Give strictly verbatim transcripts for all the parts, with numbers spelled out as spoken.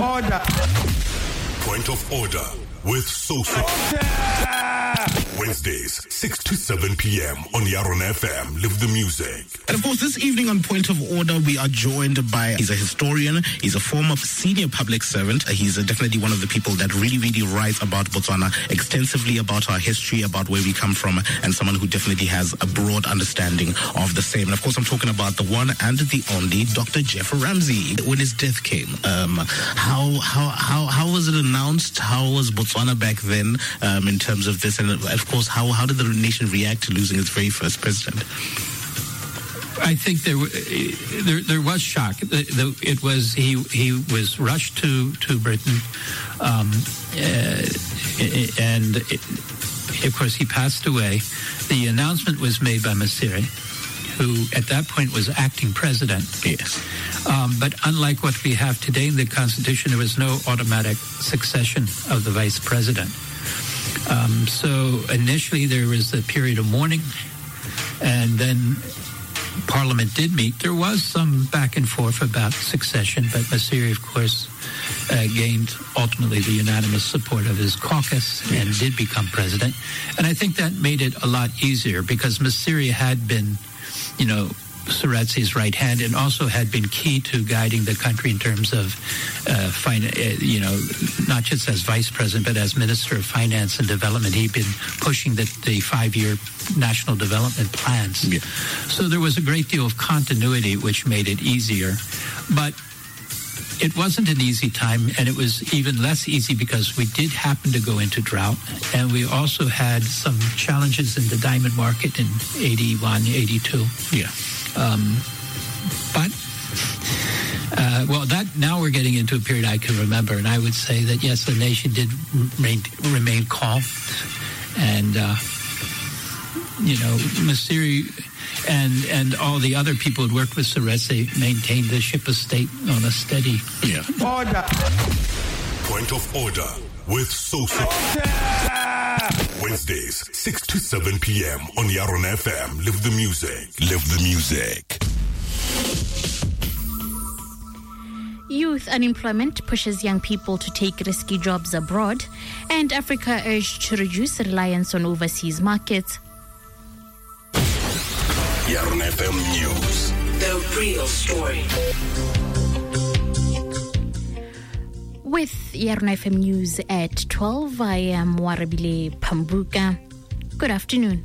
Order. Point of Order with Soso. Wednesdays, six to seven p.m. on Yaron F M. Live the music. And of course, this evening on Point of Order, we are joined by, he's a historian, he's a former senior public servant. He's uh, definitely one of the people that really, really writes about Botswana extensively, about our history, about where we come from, and someone who definitely has a broad understanding of the same. And of course, I'm talking about the one and the only Doctor Jeff Ramsey. When his death came, um, how, how, how, how was it announced? How was Botswana back then um, in terms of this? And of course, how, how did the nation react to losing its very first president? I think there, there, there was shock. It was he, he was rushed to to Britain, um, uh, and it, of course he passed away. The announcement was made by Masiri, who at that point was acting president. Yes. Um, but unlike what we have today in the Constitution, there was no automatic succession of the vice president. Um, so initially there was a period of mourning, and then Parliament did meet. There was some back and forth about succession, but Masiri, of course, uh, gained ultimately the unanimous support of his caucus and yes. did become president. And I think that made it a lot easier because Masiri had been, you know, Soretsi's right hand, and also had been key to guiding the country in terms of, uh, fin- uh, you know, not just as vice president, but as Minister of Finance and Development. He'd been pushing the, the five-year national development plans. Yeah. So there was a great deal of continuity, which made it easier. But it wasn't an easy time, and it was even less easy because we did happen to go into drought, and we also had some challenges in the diamond market in eighty-one, eighty-two. Yeah. Um, but, uh, well, that now we're getting into a period I can remember, and I would say that, yes, the nation did remain, remain calm, and, uh, you know, Masiri and and all the other people who worked with Soretsi maintained the ship of state on a steady... Yeah. Order. Point of Order with Soso. Wednesdays, six to seven p.m. on Yaron F M. Live the music. Live the music. Youth unemployment pushes young people to take risky jobs abroad, and Africa urged to reduce reliance on overseas markets. Yaron F M News. The real story. With Yaron F M News at twelve, I am Warabile Pambuka. Good afternoon.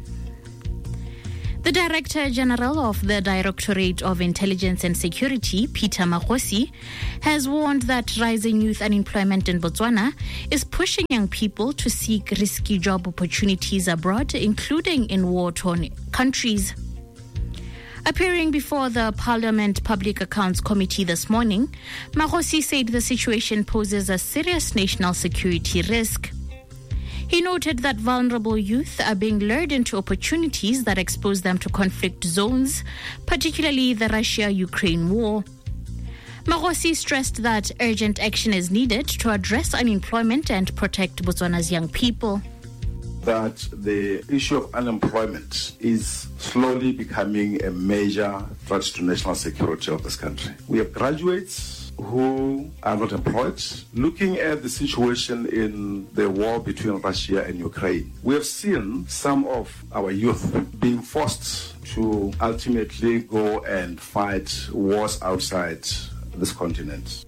The Director General of the Directorate of Intelligence and Security, Peter Makgosi, has warned that rising youth unemployment in Botswana is pushing young people to seek risky job opportunities abroad, including in war-torn countries. Appearing before the Parliament Public Accounts Committee this morning, Makgosi said the situation poses a serious national security risk. He noted that vulnerable youth are being lured into opportunities that expose them to conflict zones, particularly the Russia-Ukraine war. Makgosi stressed that urgent action is needed to address unemployment and protect Botswana's young people. That the issue of unemployment is slowly becoming a major threat to national security of this country. We have graduates who are not employed. Looking at the situation in the war between Russia and Ukraine, we have seen some of our youth being forced to ultimately go and fight wars outside this continent.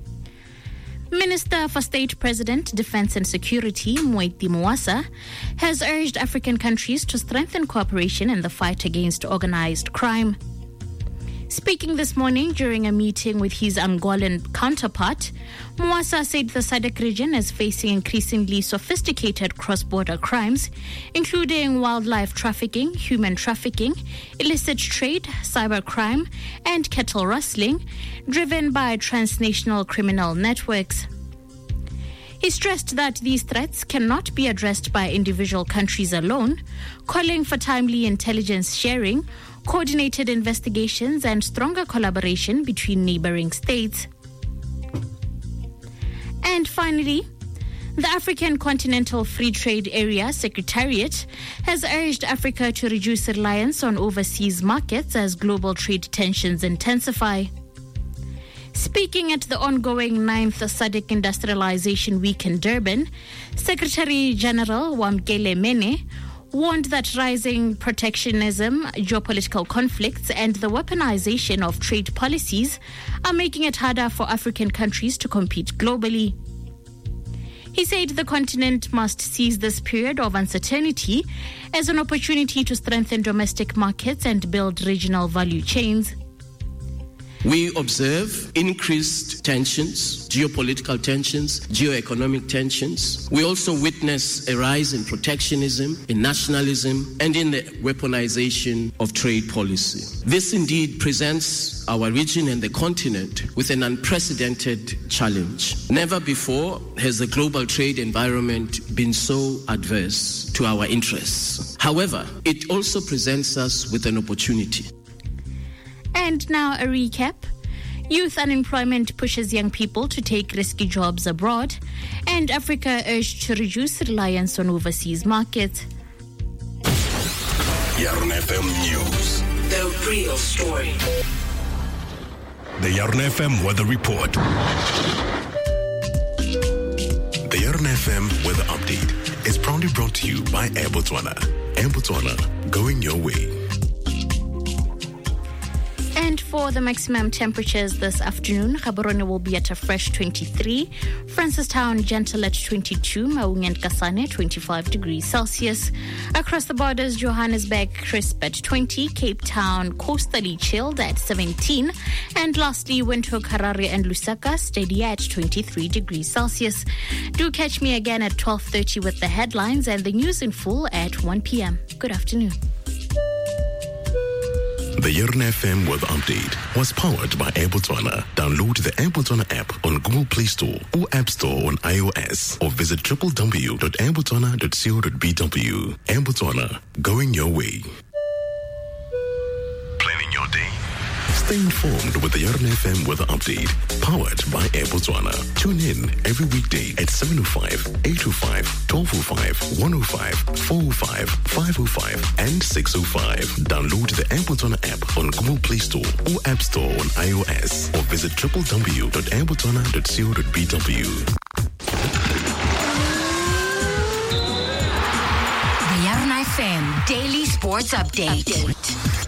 Minister for State President, Defense and Security, Moeti Moasa, has urged African countries to strengthen cooperation in the fight against organized crime. Speaking this morning during a meeting with his Angolan counterpart, Moasa said the S A D C region is facing increasingly sophisticated cross-border crimes, including wildlife trafficking, human trafficking, illicit trade, cybercrime, and cattle rustling, driven by transnational criminal networks. He stressed that these threats cannot be addressed by individual countries alone, calling for timely intelligence sharing, coordinated investigations, and stronger collaboration between neighboring states. And finally, the African Continental Free Trade Area Secretariat has urged Africa to reduce reliance on overseas markets as global trade tensions intensify. Speaking at the ongoing ninth S A D C Industrialization Week in Durban, Secretary General Wamkele Mene warned that rising protectionism, geopolitical conflicts, and the weaponization of trade policies are making it harder for African countries to compete globally. He said the continent must seize this period of uncertainty as an opportunity to strengthen domestic markets and build regional value chains. We observe increased tensions, geopolitical tensions, geoeconomic tensions. We also witness a rise in protectionism, in nationalism, and in the weaponization of trade policy. This indeed presents our region and the continent with an unprecedented challenge. Never before has the global trade environment been so adverse to our interests. However, it also presents us with an opportunity. And now a recap. Youth unemployment pushes young people to take risky jobs abroad, and Africa urged to reduce reliance on overseas markets. Yaron F M News. The real story. The Yaron F M Weather Report. The Yaron F M Weather Update is proudly brought to you by Air Botswana. Air Botswana, going your way. And for the maximum temperatures this afternoon, Gaborone will be at a fresh twenty-three, Francistown gentle at twenty-two, Maung and Kasane twenty-five degrees Celsius. Across the borders, Johannesburg crisp at twenty, Cape Town coastally chilled at seventeen, and lastly, Windhoek, Harare and Lusaka steady at twenty-three degrees Celsius. Do catch me again at twelve thirty with the headlines and the news in full at one p.m. Good afternoon. The Yaron F M Weather Update was powered by Air Botswana. Download the Air Botswana app on Google Play Store or App Store on iOS, or visit w w w dot air botswana dot co dot b w. Air Botswana, going your way. Planning your day? Stay informed with the Yaron F M Weather Update, powered by Air Botswana. Tune in every weekday at seven oh five, eight oh five, twelve oh five, one oh five, four oh five, five oh five, and six oh five. Download the Air Botswana app on Google Play Store or App Store on iOS, or visit w w w dot air botswana dot co dot b w. The Yaron F M Daily Sports Update. Update.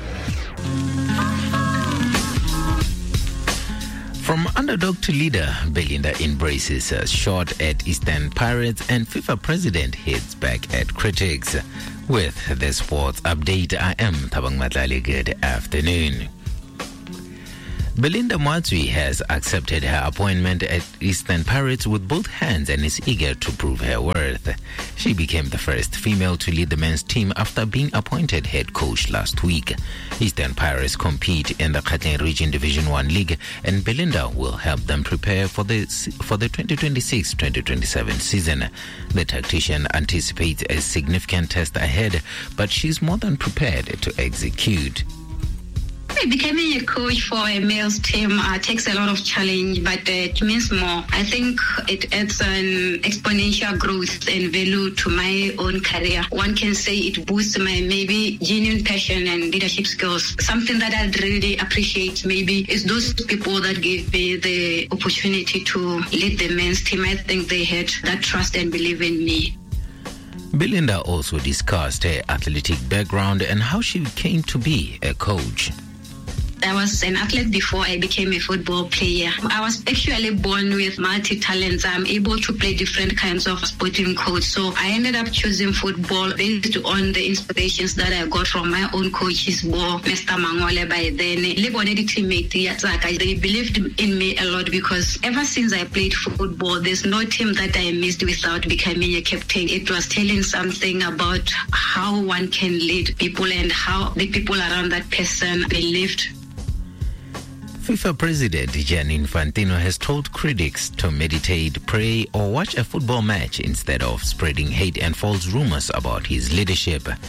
From underdog to leader, Belinda embraces a shot at Eastern Pirates, and FIFA president hits back at critics. With the sports update, I am Thabang Matlali. Good afternoon. Belinda Moatsui has accepted her appointment at Eastern Pirates with both hands and is eager to prove her worth. She became the first female to lead the men's team after being appointed head coach last week. Eastern Pirates compete in the Gauteng Region Division one League, and Belinda will help them prepare for the for the twenty twenty-six twenty twenty-seven season. The tactician anticipates a significant test ahead, but she's more than prepared to execute. Becoming a coach for a male's team uh, takes a lot of challenge, but uh, it means more. I think it adds an exponential growth and value to my own career. One can say it boosts my maybe genuine passion and leadership skills. Something that I'd really appreciate maybe is those people that gave me the opportunity to lead the men's team. I think they had that trust and belief in me. Belinda also discussed her athletic background and how she came to be a coach. I was an athlete before I became a football player. I was actually born with multi-talents. I'm able to play different kinds of sporting codes. So I ended up choosing football based on the inspirations that I got from my own coaches, Mister Mangole by then. They believed in me a lot because ever since I played football, there's no team that I missed without becoming a captain. It was telling something about how one can lead people and how the people around that person believed. FIFA President Gianni Infantino has told critics to meditate, pray, or watch a football match instead of spreading hate and false rumors about his leadership.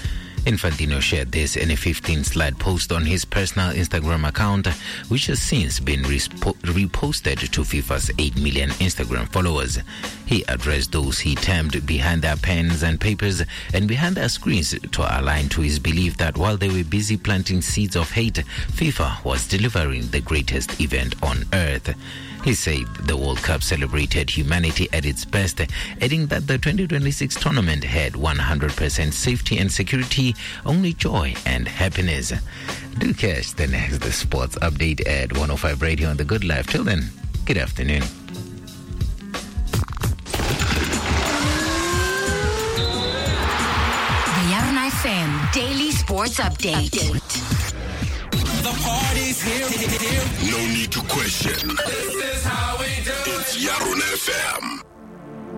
Infantino shared this in a fifteen-slide post on his personal Instagram account, which has since been respo- reposted to FIFA's eight million Instagram followers. He addressed those he termed behind their pens and papers and behind their screens to align to his belief that while they were busy planting seeds of hate, FIFA was delivering the greatest event on earth. He said the World Cup celebrated humanity at its best, adding that the twenty twenty-six tournament had one hundred percent safety and security, only joy and happiness. Do catch the next sports update at one oh five Radio on The Good Life. Till then, good afternoon. The Yarna F M Daily Sports Update. Update. The party's here, here. No need to question. This is how we do It's it. Yarna F M.